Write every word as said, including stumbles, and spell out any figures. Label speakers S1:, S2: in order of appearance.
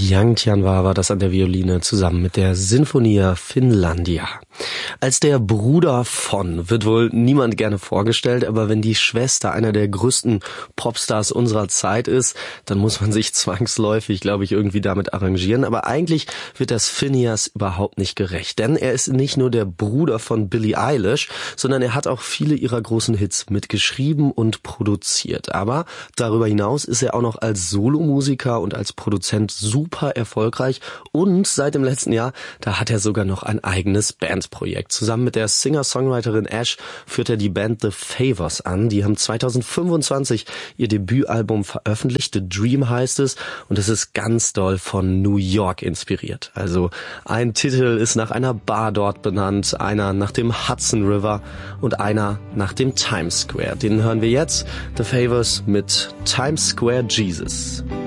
S1: Jangtjan war das an der Violine zusammen mit der Sinfonia Finlandia. Als der Bruder von wird wohl niemand gerne vorgestellt, aber wenn die Schwester einer der größten Popstars unserer Zeit ist, dann muss man sich zwangsläufig, glaube ich, irgendwie damit arrangieren. Aber eigentlich wird das Finneas überhaupt nicht gerecht, denn er ist nicht nur der Bruder von Billie Eilish, sondern er hat auch viele ihrer großen Hits mitgeschrieben und produziert. Aber darüber hinaus ist er auch noch als Solomusiker und als Produzent super erfolgreich und seit dem letzten Jahr, da hat er sogar noch ein eigenes Bandprojekt. Zusammen mit der Singer-Songwriterin Ash führt er die Band The Favours an. Die haben zwanzig fünfundzwanzig ihr Debütalbum veröffentlicht. The Dream heißt es und es ist ganz doll von New York inspiriert. Also ein Titel ist nach einer Bar dort benannt, einer nach dem Hudson River und einer nach dem Times Square. Den hören wir jetzt. The Favours mit Times Square Jesus.